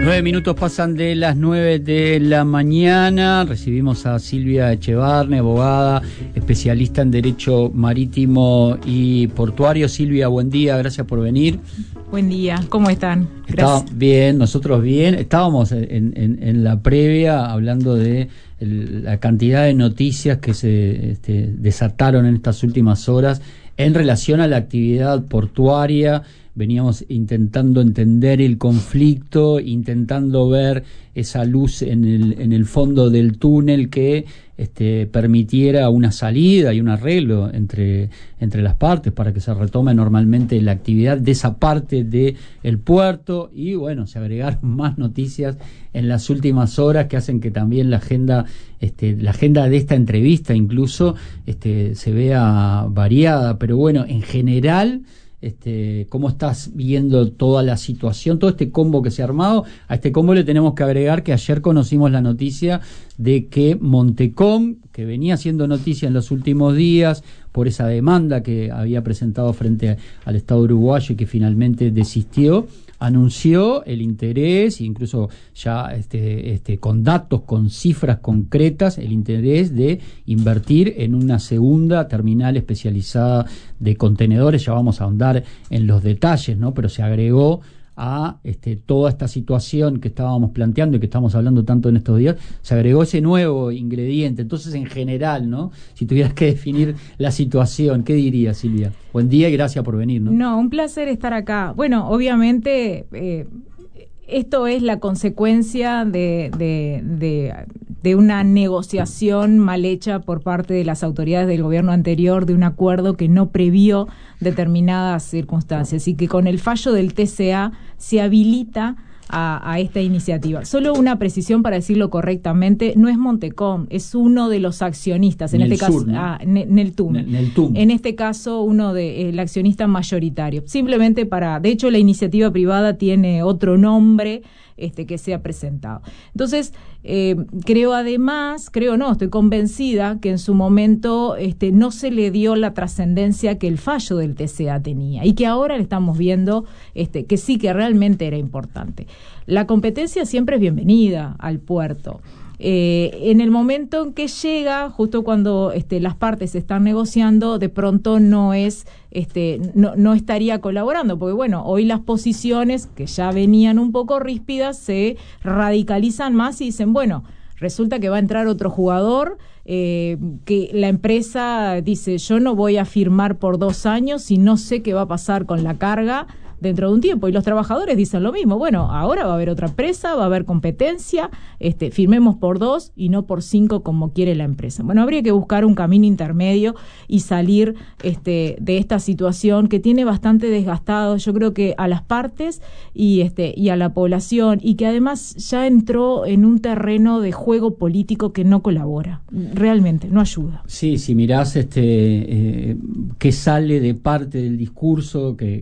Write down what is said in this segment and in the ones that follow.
9 minutos pasan de las 9 de la mañana. Recibimos a Silvia Echevarne, abogada, especialista en Derecho Marítimo y Portuario. Silvia, buen día, gracias por venir. Buen día, ¿cómo están? Gracias. Bien, nosotros bien. Estábamos en la previa hablando de la cantidad de noticias que se desataron en estas últimas horas en relación a la actividad portuaria. Veníamos intentando entender el conflicto, intentando ver esa luz en el fondo del túnel que permitiera una salida y un arreglo entre las partes para que se retome normalmente la actividad de esa parte del puerto. Y bueno, se agregaron más noticias en las últimas horas que hacen que también la agenda de esta entrevista incluso se vea variada. Pero bueno, en general, ¿cómo estás viendo toda la situación, todo este combo que se ha armado? A este combo le tenemos que agregar que ayer conocimos la noticia de que Montecom, que venía haciendo noticia en los últimos días por esa demanda que había presentado frente al Estado uruguayo y que finalmente desistió, anunció el interés, incluso ya con datos, con cifras concretas, el interés de invertir en una segunda terminal especializada de contenedores. Ya vamos a ahondar en los detalles, ¿no? Pero se agregó a toda esta situación que estábamos planteando y que estamos hablando tanto en estos días, se agregó ese nuevo ingrediente. Entonces, en general, ¿no? Si tuvieras que definir la situación, ¿qué dirías, Silvia? Buen día y gracias por venir, ¿no? No, un placer estar acá. Bueno, obviamente, esto es la consecuencia de una negociación mal hecha por parte de las autoridades del gobierno anterior, de un acuerdo que no previó determinadas circunstancias y que con el fallo del TCA se habilita a esta iniciativa. Solo una precisión para decirlo correctamente: no es Montecom, es uno de los accionistas, en este caso, Neltum. En este caso, el accionista mayoritario. Simplemente de hecho, la iniciativa privada tiene otro nombre que se ha presentado. Entonces, estoy convencida que en su momento no se le dio la trascendencia que el fallo del TCA tenía y que ahora le estamos viendo que sí, que realmente era importante. La competencia siempre es bienvenida al puerto. En el momento en que llega, justo cuando las partes están negociando, de pronto no estaría colaborando, porque bueno, hoy las posiciones que ya venían un poco ríspidas se radicalizan más y dicen, bueno, resulta que va a entrar otro jugador, que la empresa dice, yo no voy a firmar por 2 años y no sé qué va a pasar con la carga dentro de un tiempo, y los trabajadores dicen lo mismo. Bueno, ahora va a haber otra empresa, va a haber competencia, firmemos por 2 y no por 5 como quiere la empresa. Bueno, habría que buscar un camino intermedio y salir de esta situación que tiene bastante desgastado, yo creo que a las partes y a la población, y que además ya entró en un terreno de juego político que no colabora, realmente no ayuda. Sí, si mirás qué sale de parte del discurso que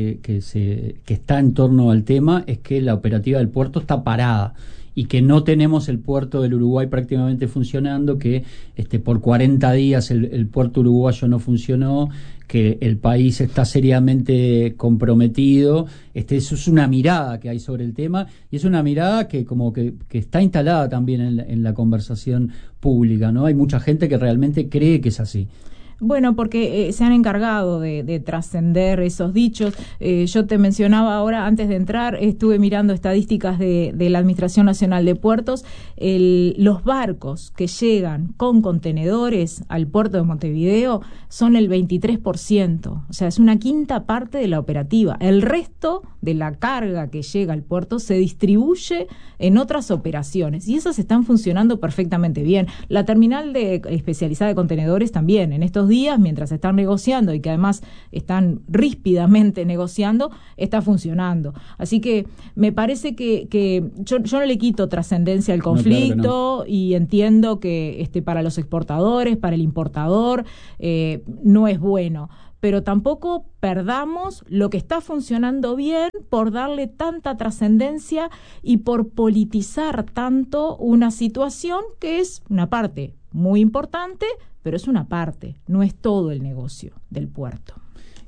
está en torno al tema, es que la operativa del puerto está parada y que no tenemos el puerto del Uruguay prácticamente funcionando, que por 40 días el puerto uruguayo no funcionó, que el país está seriamente comprometido. Eso es una mirada que hay sobre el tema, y es una mirada que como que está instalada también en la conversación pública, ¿no? Hay mucha gente que realmente cree que es así. Bueno, porque se han encargado de trascender esos dichos. Yo te mencionaba ahora, antes de entrar, estuve mirando estadísticas de la Administración Nacional de Puertos. Los barcos que llegan con contenedores al puerto de Montevideo son el 23%. O sea, es una quinta parte de la operativa. El resto de la carga que llega al puerto se distribuye en otras operaciones, y esas están funcionando perfectamente bien. La terminal especializada de contenedores también, en estos días, mientras están negociando y que además están ríspidamente negociando, está funcionando. Así que me parece que yo no le quito trascendencia al conflicto, no, claro que no. Y entiendo que para los exportadores, para el importador, no es bueno. Pero tampoco perdamos lo que está funcionando bien por darle tanta trascendencia y por politizar tanto una situación que es una parte muy importante, pero es una parte, no es todo el negocio del puerto.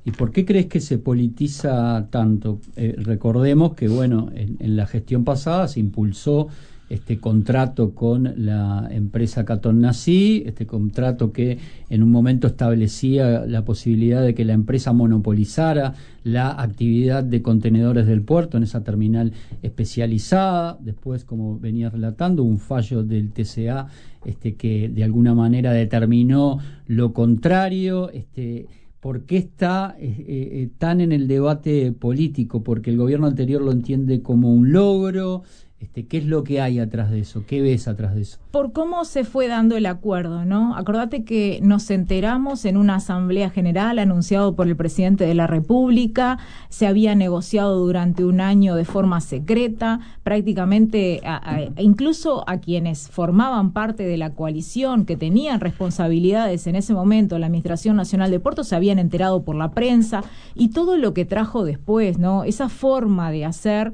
¿Y por qué crees que se politiza tanto? Recordemos que, bueno, en la gestión pasada se impulsó este contrato con la empresa Caton Nací, este contrato que en un momento establecía la posibilidad de que la empresa monopolizara la actividad de contenedores del puerto en esa terminal especializada. Después, como venía relatando, un fallo del TCA que de alguna manera determinó lo contrario. ¿Por qué está tan en el debate político? Porque el gobierno anterior lo entiende como un logro. ¿Qué es lo que hay atrás de eso? ¿Qué ves atrás de eso? Por cómo se fue dando el acuerdo, ¿no? Acordate que nos enteramos en una asamblea general anunciado por el presidente de la República, se había negociado durante un año de forma secreta, prácticamente incluso a quienes formaban parte de la coalición, que tenían responsabilidades en ese momento, la Administración Nacional de Puertos, se habían enterado por la prensa, y todo lo que trajo después, ¿no? Esa forma de hacer,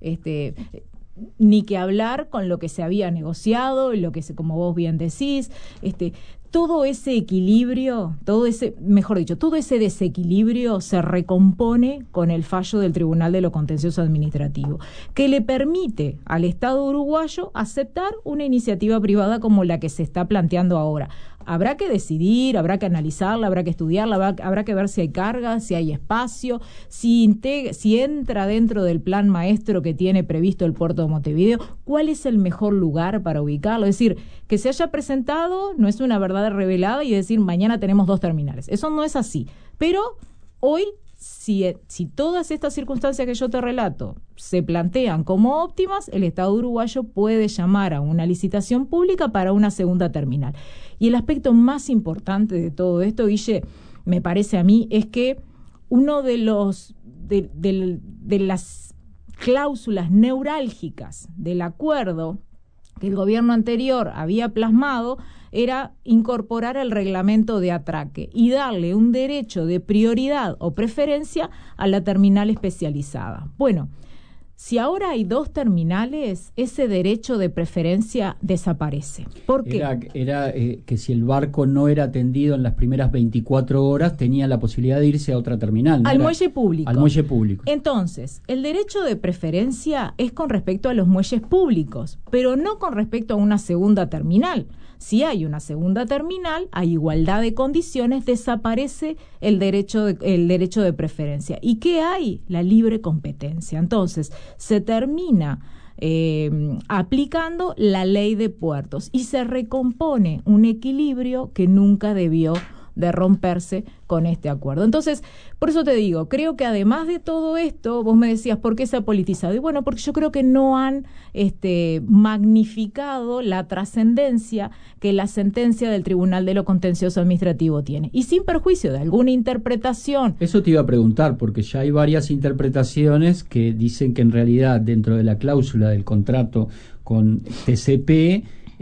ni que hablar con lo que se había negociado, lo que como vos bien decís, todo ese equilibrio, todo ese desequilibrio se recompone con el fallo del Tribunal de lo Contencioso Administrativo, que le permite al Estado uruguayo aceptar una iniciativa privada como la que se está planteando ahora. Habrá que decidir, habrá que analizarla, habrá que estudiarla, habrá que ver si hay carga, si hay espacio, si entra dentro del plan maestro que tiene previsto el puerto de Montevideo, cuál es el mejor lugar para ubicarlo. Es decir, que se haya presentado no es una verdad revelada y decir mañana tenemos 2 terminales. Eso no es así. Pero hoy, si todas estas circunstancias que yo te relato se plantean como óptimas, el Estado uruguayo puede llamar a una licitación pública para una segunda terminal. Y el aspecto más importante de todo esto, Guille, me parece a mí, es que uno de las cláusulas neurálgicas del acuerdo que el gobierno anterior había plasmado era incorporar el reglamento de atraque y darle un derecho de prioridad o preferencia a la terminal especializada. Bueno, si ahora hay 2 terminales, ese derecho de preferencia desaparece. ¿Por qué? Era que si el barco no era atendido en las primeras 24 horas, tenía la posibilidad de irse a otra terminal, ¿no? Al muelle público. Al muelle público. Entonces, el derecho de preferencia es con respecto a los muelles públicos, pero no con respecto a una segunda terminal. Si hay una segunda terminal, a igualdad de condiciones, desaparece el derecho de preferencia. ¿Y qué hay? La libre competencia. Entonces, se termina aplicando la ley de puertos y se recompone un equilibrio que nunca debió de romperse con este acuerdo. Entonces, por eso te digo, creo que además de todo esto, vos me decías, ¿por qué se ha politizado? Y bueno, porque yo creo que no han magnificado la trascendencia que la sentencia del Tribunal de lo Contencioso Administrativo tiene. Y sin perjuicio de alguna interpretación. Eso te iba a preguntar, porque ya hay varias interpretaciones que dicen que en realidad dentro de la cláusula del contrato con TCP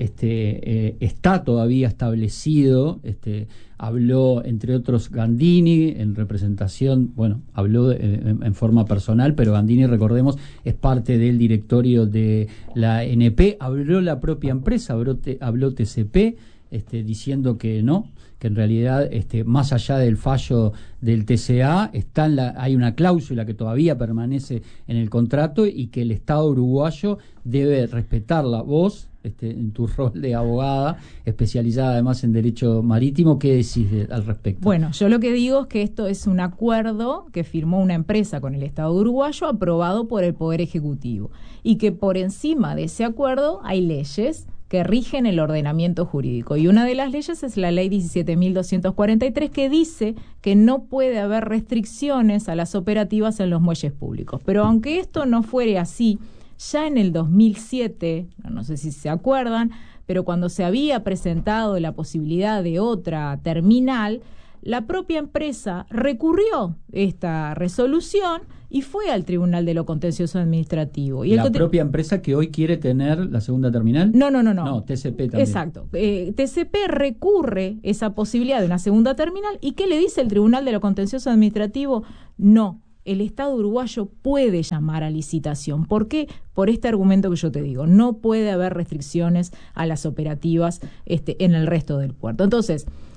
está todavía establecido, habló entre otros Gandini en representación, bueno, habló en forma personal, pero Gandini, recordemos, es parte del directorio de la NP, habló la propia empresa, habló TCP, diciendo que no, que en realidad más allá del fallo del TCA hay una cláusula que todavía permanece en el contrato y que el Estado uruguayo debe respetarla. Vos, en tu rol de abogada especializada además en derecho marítimo, ¿qué decís al respecto? Bueno, yo lo que digo es que esto es un acuerdo que firmó una empresa con el Estado uruguayo aprobado por el Poder Ejecutivo y que por encima de ese acuerdo hay leyes que rigen el ordenamiento jurídico. Y una de las leyes es la Ley 17.243, que dice que no puede haber restricciones a las operativas en los muelles públicos. Pero aunque esto no fuere así, ya en el 2007, no sé si se acuerdan, pero cuando se había presentado la posibilidad de otra terminal, la propia empresa recurrió esta resolución y fue al Tribunal de lo Contencioso Administrativo. Y ¿La propia empresa que hoy quiere tener la segunda terminal? No. No, TCP también. Exacto. TCP recurre esa posibilidad de una segunda terminal. ¿Y qué le dice el Tribunal de lo Contencioso Administrativo? No. El Estado uruguayo puede llamar a licitación. ¿Por qué? Por este argumento que yo te digo. No puede haber restricciones a las operativas en el resto del puerto. Entonces,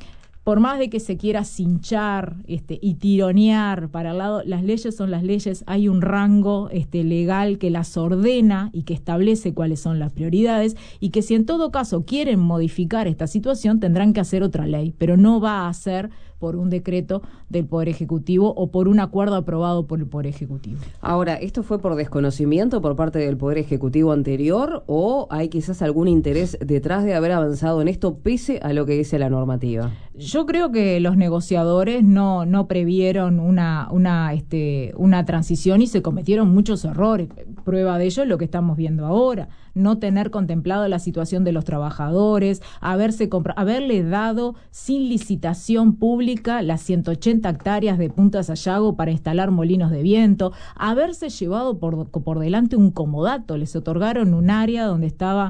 por más de que se quiera cinchar y tironear para el lado, las leyes son las leyes, hay un rango legal que las ordena y que establece cuáles son las prioridades, y que si en todo caso quieren modificar esta situación tendrán que hacer otra ley, pero no va a ser por un decreto del Poder Ejecutivo o por un acuerdo aprobado por el Poder Ejecutivo. Ahora, ¿esto fue por desconocimiento por parte del Poder Ejecutivo anterior o hay quizás algún interés detrás de haber avanzado en esto pese a lo que dice la normativa? Yo creo que los negociadores no previeron una transición y se cometieron muchos errores. Prueba de ello es lo que estamos viendo ahora. No tener contemplado la situación de los trabajadores, haberle dado sin licitación pública las 180 hectáreas de Punta Sayago para instalar molinos de viento, haberse llevado por delante un comodato. Les otorgaron un área donde estaban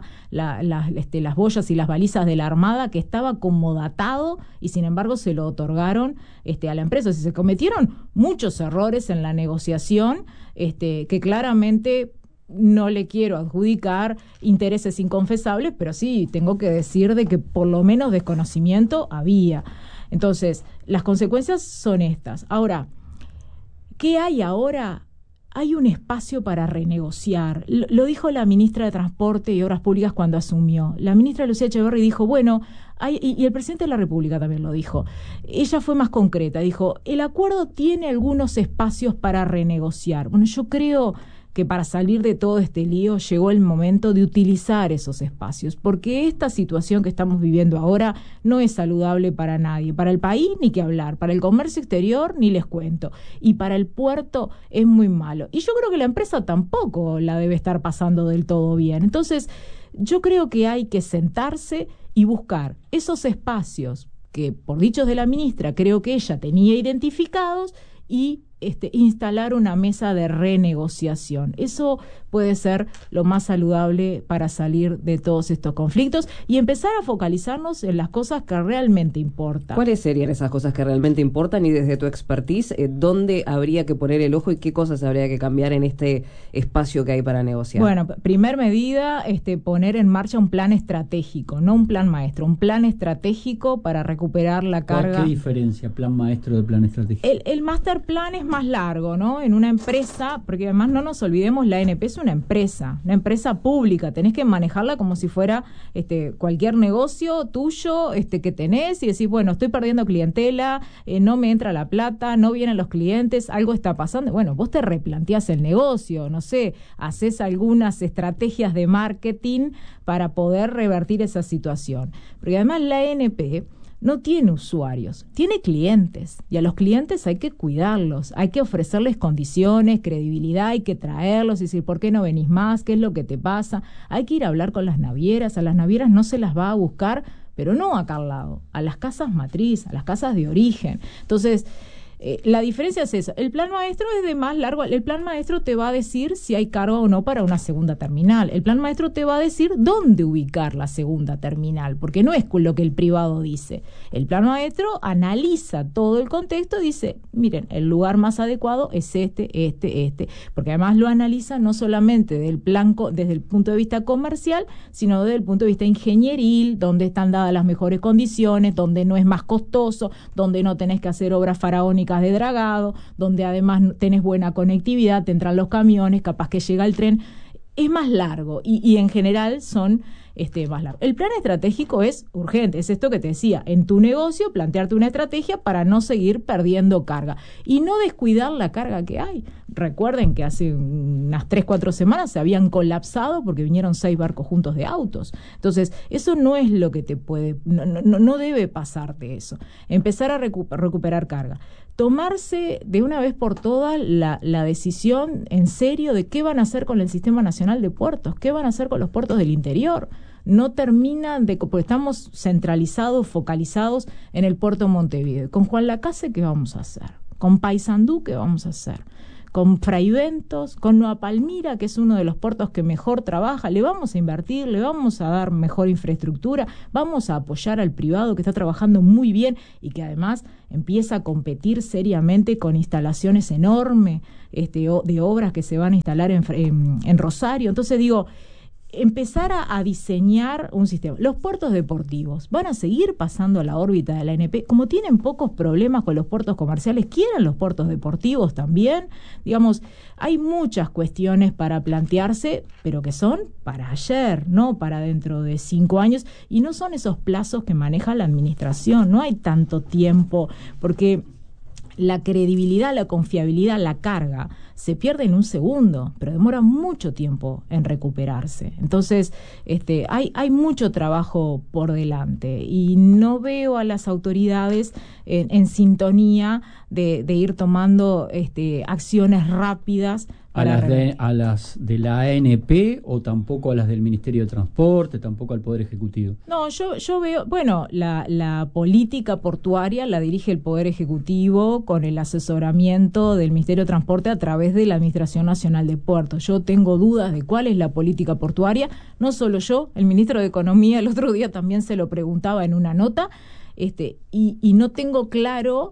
las boyas y las balizas de la Armada, que estaba comodatado, y sin embargo se lo otorgaron a la empresa. O sea, se cometieron muchos errores en la negociación, que claramente no le quiero adjudicar intereses inconfesables, pero sí tengo que decir de que por lo menos desconocimiento había. Entonces, las consecuencias son estas. Ahora, ¿qué hay ahora? Hay un espacio para renegociar. Lo dijo la ministra de Transporte y Obras Públicas cuando asumió. La ministra Lucía Echeverri dijo, bueno, y el presidente de la República también lo dijo. Ella fue más concreta, dijo, el acuerdo tiene algunos espacios para renegociar. Bueno, yo creo que para salir de todo este lío llegó el momento de utilizar esos espacios, porque esta situación que estamos viviendo ahora no es saludable para nadie, para el país ni que hablar, para el comercio exterior ni les cuento, y para el puerto es muy malo. Y yo creo que la empresa tampoco la debe estar pasando del todo bien. Entonces, yo creo que hay que sentarse y buscar esos espacios que, por dichos de la ministra, creo que ella tenía identificados, y instalar una mesa de renegociación. Eso puede ser lo más saludable para salir de todos estos conflictos y empezar a focalizarnos en las cosas que realmente importan. ¿Cuáles serían esas cosas que realmente importan y desde tu expertise, dónde habría que poner el ojo y qué cosas habría que cambiar en este espacio que hay para negociar? Bueno, primer medida, poner en marcha un plan estratégico, no un plan maestro, un plan estratégico para recuperar la carga. ¿Qué diferencia plan maestro de plan estratégico? El master plan es más largo, ¿no? En una empresa, porque además no nos olvidemos, la ANP es una empresa pública, tenés que manejarla como si fuera cualquier negocio tuyo que tenés y decís, bueno, estoy perdiendo clientela, no me entra la plata, no vienen los clientes, algo está pasando. Bueno, vos te replanteás el negocio, no sé, haces algunas estrategias de marketing para poder revertir esa situación. Porque además la ANP no tiene usuarios, tiene clientes, y a los clientes hay que cuidarlos, hay que ofrecerles condiciones, credibilidad, hay que traerlos y decir, ¿por qué no venís más? ¿Qué es lo que te pasa? Hay que ir a hablar con las navieras, a las navieras no se las va a buscar, pero no acá al lado, a las casas matriz, a las casas de origen. Entonces, la diferencia es esa. El plan maestro es de más largo. El plan maestro te va a decir si hay carga o no para una segunda terminal. El plan maestro te va a decir dónde ubicar la segunda terminal, porque no es lo que el privado dice. El plan maestro analiza todo el contexto y dice, miren, el lugar más adecuado es este, porque además lo analiza no solamente desde el punto de vista comercial, sino desde el punto de vista ingenieril, donde están dadas las mejores condiciones, donde no es más costoso, donde no tenés que hacer obras faraónicas de dragado, donde además tenés buena conectividad, te entran los camiones, capaz que llega el tren. Es más largo y en general son más largos. El plan estratégico es urgente, es esto que te decía, en tu negocio plantearte una estrategia para no seguir perdiendo carga y no descuidar la carga que hay. Recuerden que hace unas 3-4 semanas se habían colapsado porque vinieron 6 barcos juntos de autos. Entonces, eso no es lo que te puede, no debe pasarte eso. Empezar a recuperar carga. Tomarse de una vez por todas la decisión en serio de qué van a hacer con el Sistema Nacional de Puertos, qué van a hacer con los puertos del interior. No terminan porque estamos centralizados, focalizados en el puerto de Montevideo. Con Juan Lacase, ¿qué vamos a hacer? Con Paysandú, ¿qué vamos a hacer? Con Fraiventos, con Nueva Palmira, que es uno de los puertos que mejor trabaja, le vamos a invertir, le vamos a dar mejor infraestructura, vamos a apoyar al privado que está trabajando muy bien y que además empieza a competir seriamente con instalaciones enormes de obras que se van a instalar en Rosario. Entonces digo, empezar a diseñar un sistema. Los puertos deportivos van a seguir pasando a la órbita de la ANP, como tienen pocos problemas con los puertos comerciales, quieren los puertos deportivos también. Digamos, hay muchas cuestiones para plantearse, pero que son para ayer, no para dentro de 5 años, y no son esos plazos que maneja la administración, no hay tanto tiempo, porque la credibilidad, la confiabilidad, la carga se pierde en un segundo, pero demora mucho tiempo en recuperarse. Entonces, hay mucho trabajo por delante y no veo a las autoridades en sintonía de ir tomando acciones rápidas. A las de la ANP o tampoco a las del Ministerio de Transporte, tampoco al Poder Ejecutivo. No, yo veo, bueno, la política portuaria la dirige el Poder Ejecutivo con el asesoramiento del Ministerio de Transporte a través de la Administración Nacional de Puertos. Yo tengo dudas de cuál es la política portuaria, no solo yo, el ministro de Economía el otro día también se lo preguntaba en una nota, y no tengo claro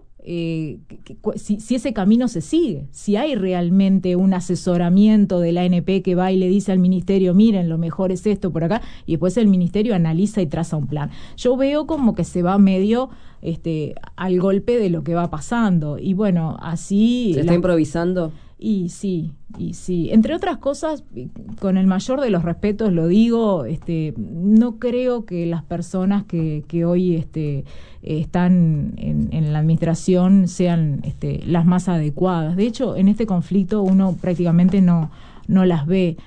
si ese camino se sigue, si hay realmente un asesoramiento de la ANP que va y le dice al ministerio, miren, lo mejor es esto por acá, y después el ministerio analiza y traza un plan. Yo veo como que se va medio al golpe de lo que va pasando, y bueno, así... ¿Se está improvisando? Y sí, entre otras cosas, con el mayor de los respetos lo digo, no creo que las personas que hoy están en la administración sean las más adecuadas. De hecho, en este conflicto uno prácticamente no las ve.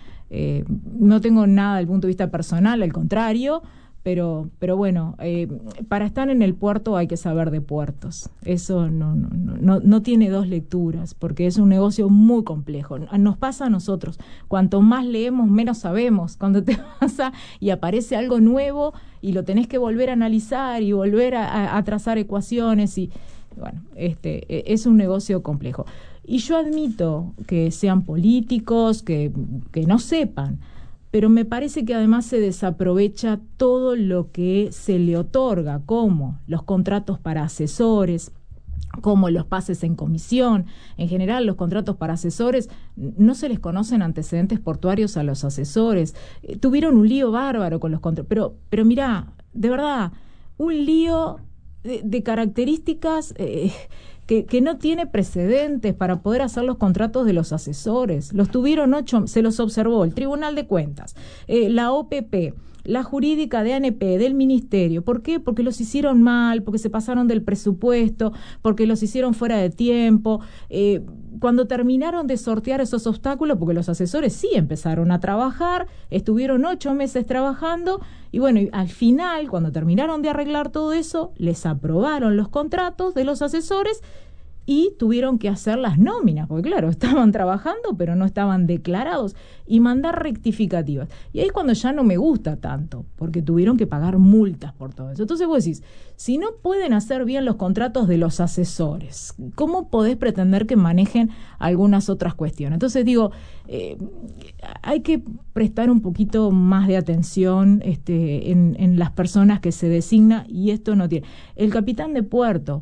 No tengo nada desde el punto de vista personal, al contrario, pero bueno, para estar en el puerto hay que saber de puertos. Eso no tiene dos lecturas, porque es un negocio muy complejo. Nos pasa a nosotros. Cuanto más leemos, menos sabemos. Cuando te pasa y aparece algo nuevo y lo tenés que volver a analizar y volver a trazar ecuaciones, y bueno, es un negocio complejo. Y yo admito que sean políticos, que no sepan, pero me parece que además se desaprovecha todo lo que se le otorga, como los contratos para asesores, como los pases en comisión. En general, los contratos para asesores, no se les conocen antecedentes portuarios a los asesores. Tuvieron un lío bárbaro con los contratos, pero mirá, de verdad, un lío de características... Que no tiene precedentes para poder hacer los contratos de los asesores. Los tuvieron 8, se los observó el Tribunal de Cuentas, la OPP, la jurídica de ANP, del Ministerio. ¿Por qué? Porque los hicieron mal, porque se pasaron del presupuesto, porque los hicieron fuera de tiempo. Cuando terminaron de sortear esos obstáculos, porque los asesores sí empezaron a trabajar, estuvieron 8 meses trabajando, y bueno, y al final, cuando terminaron de arreglar todo eso, les aprobaron los contratos de los asesores y tuvieron que hacer las nóminas, porque claro, estaban trabajando, pero no estaban declarados, y mandar rectificativas. Y ahí es cuando ya no me gusta tanto, porque tuvieron que pagar multas por todo eso. Entonces vos decís, si no pueden hacer bien los contratos de los asesores, ¿cómo podés pretender que manejen algunas otras cuestiones? Entonces digo, hay que prestar un poquito más de atención en las personas que se designa, y esto no tiene. El capitán de puerto,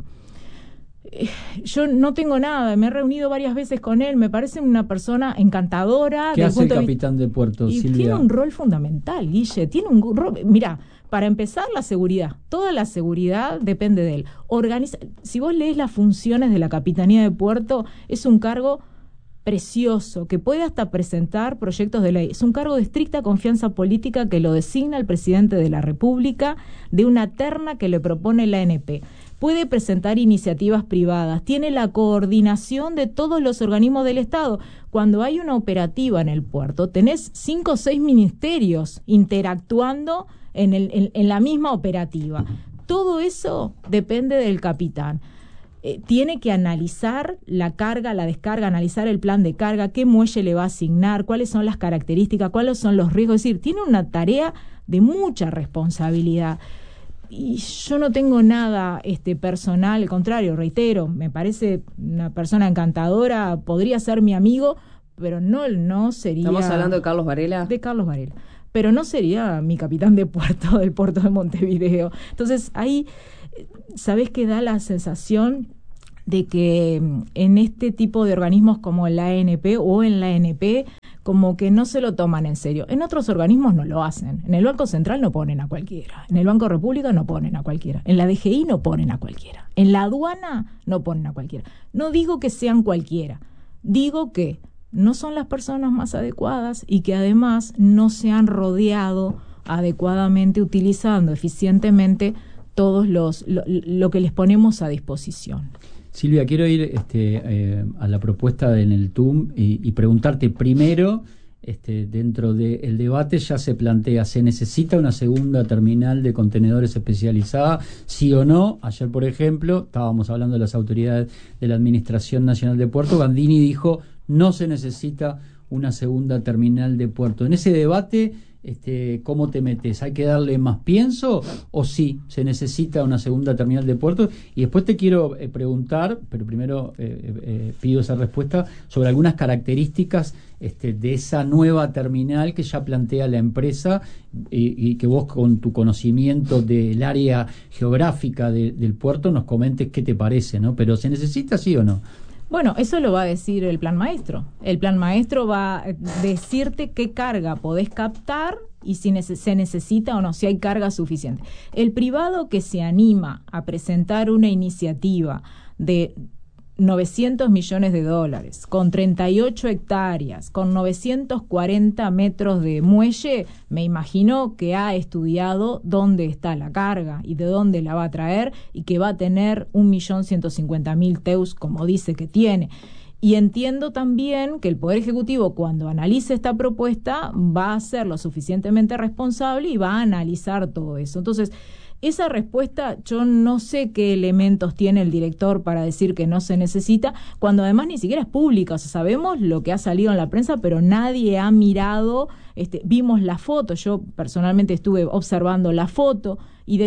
yo no tengo nada, me he reunido varias veces con él, me parece una persona encantadora. ¿Qué hace el capitán de puerto, y Silvia? Tiene un rol fundamental, Guille, tiene un rol, mirá, para empezar, la seguridad, toda la seguridad depende de él. Si vos lees las funciones de la Capitanía de Puerto, es un cargo precioso, que puede hasta presentar proyectos de ley. Es un cargo de estricta confianza política que lo designa el presidente de la República, de una terna que le propone la ANP. Puede presentar iniciativas privadas, tiene la coordinación de todos los organismos del Estado. Cuando hay una operativa en el puerto, tenés 5 o 6 ministerios interactuando en la misma operativa. Todo eso depende del capitán. Tiene que analizar la carga, la descarga, analizar el plan de carga, qué muelle le va a asignar, cuáles son las características, cuáles son los riesgos. Es decir, tiene una tarea de mucha responsabilidad. Y yo no tengo nada personal, al contrario, reitero, me parece una persona encantadora, podría ser mi amigo, pero no sería... ¿Estamos hablando de Carlos Varela? De Carlos Varela, pero no sería mi capitán de puerto del puerto de Montevideo. Entonces ahí, ¿sabés qué da la sensación de que en este tipo de organismos como la ANP o en la ANP, como que no se lo toman en serio. En otros organismos no lo hacen. En el Banco Central no ponen a cualquiera. En el Banco República no ponen a cualquiera. En la DGI no ponen a cualquiera. En la aduana no ponen a cualquiera. No digo que sean cualquiera. Digo que no son las personas más adecuadas y que además no se han rodeado adecuadamente, utilizando eficientemente todos lo que les ponemos a disposición. Silvia, quiero ir a la propuesta en el TUM y preguntarte primero, dentro del debate ya se plantea, ¿se necesita una segunda terminal de contenedores especializada? ¿Sí o no? Ayer, por ejemplo, estábamos hablando de las autoridades de la Administración Nacional de Puerto, Gandini dijo, no se necesita una segunda terminal de puerto. En ese debate, ¿cómo te metes? ¿Hay que darle más pienso o sí se necesita una segunda terminal de puertos? Y después te quiero preguntar, pero primero pido esa respuesta, sobre algunas características de esa nueva terminal que ya plantea la empresa y que vos, con tu conocimiento del área geográfica del puerto, nos comentes qué te parece, ¿no? Pero ¿se necesita sí o no? Bueno, eso lo va a decir el plan maestro. El plan maestro va a decirte qué carga podés captar y si se necesita o no, si hay carga suficiente. El privado que se anima a presentar una iniciativa de 900 millones de dólares, con 38 hectáreas, con 940 metros de muelle, me imagino que ha estudiado dónde está la carga y de dónde la va a traer y que va a tener 1.150.000 TEUs, como dice que tiene. Y entiendo también que el Poder Ejecutivo, cuando analice esta propuesta, va a ser lo suficientemente responsable y va a analizar todo eso. Entonces, esa respuesta, yo no sé qué elementos tiene el director para decir que no se necesita, cuando además ni siquiera es pública. O sea, sabemos lo que ha salido en la prensa, pero nadie ha mirado, vimos la foto, yo personalmente estuve observando la foto,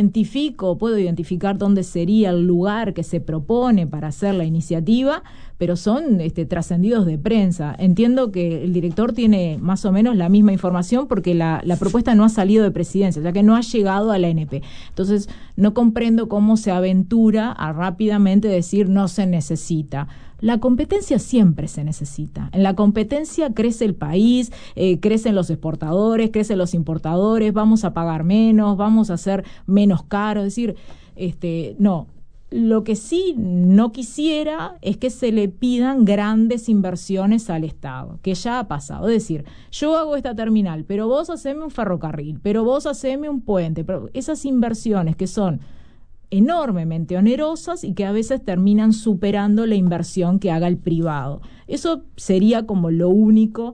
puedo identificar dónde sería el lugar que se propone para hacer la iniciativa, pero son trascendidos de prensa. Entiendo que el director tiene más o menos la misma información porque la propuesta no ha salido de presidencia, ya que no ha llegado a la ANP. Entonces, no comprendo cómo se aventura a rápidamente decir no se necesita. La competencia siempre se necesita. En la competencia crece el país, crecen los exportadores, crecen los importadores, vamos a pagar menos, vamos a ser menos caros. Es decir, no. Lo que sí no quisiera es que se le pidan grandes inversiones al Estado, que ya ha pasado. Es decir, yo hago esta terminal, pero vos haceme un ferrocarril, pero vos haceme un puente. Pero esas inversiones que son enormemente onerosas y que a veces terminan superando la inversión que haga el privado. Eso sería como lo único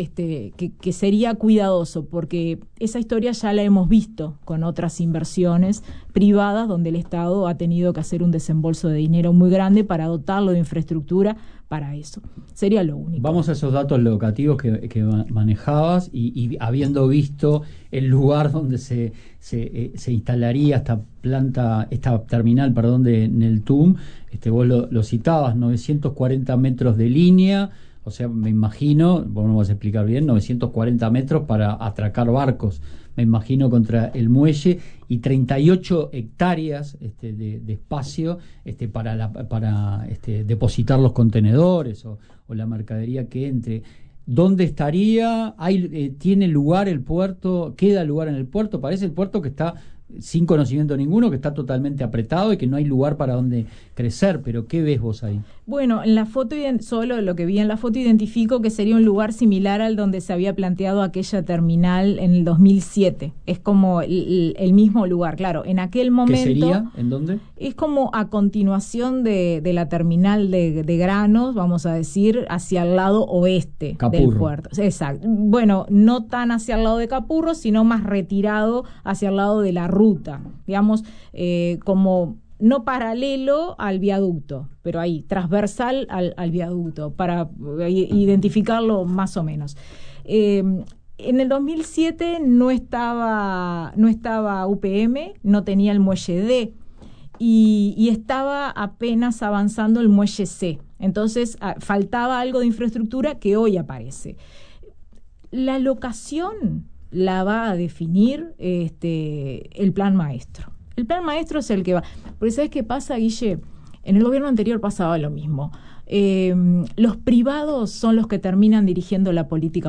que sería cuidadoso, porque esa historia ya la hemos visto con otras inversiones privadas donde el Estado ha tenido que hacer un desembolso de dinero muy grande para dotarlo de infraestructura para eso. Sería lo único. Vamos a esos datos locativos que manejabas y habiendo visto el lugar donde se instalaría esta terminal, en el TUM, vos lo citabas, 940 metros de línea. O sea, me imagino, vos no vas a explicar bien, 940 metros para atracar barcos, me imagino, contra el muelle, y 38 hectáreas de espacio para depositar los contenedores o la mercadería que entre. ¿Dónde estaría? ¿Tiene lugar el puerto? ¿Queda lugar en el puerto? Parece el puerto que está sin conocimiento ninguno, que está totalmente apretado y que no hay lugar para donde crecer, pero ¿qué ves vos ahí? Bueno, en la foto, solo lo que vi en la foto, identifico que sería un lugar similar al donde se había planteado aquella terminal en el 2007. Es como el mismo lugar, claro. En aquel momento... ¿Qué sería? ¿En dónde? Es como a continuación de la terminal de granos, vamos a decir, hacia el lado oeste del puerto. Exacto. Bueno, no tan hacia el lado de Capurro, sino más retirado hacia el lado de la ruta, digamos, como no paralelo al viaducto, pero ahí, transversal al viaducto, para identificarlo más o menos. En el 2007 no estaba UPM, no tenía el muelle D y estaba apenas avanzando el muelle C. Entonces faltaba algo de infraestructura que hoy aparece. La locación la va a definir el plan maestro. El plan maestro es el que va. Porque ¿sabes qué pasa, Guille? En el gobierno anterior pasaba lo mismo. Los privados son los que terminan dirigiendo la política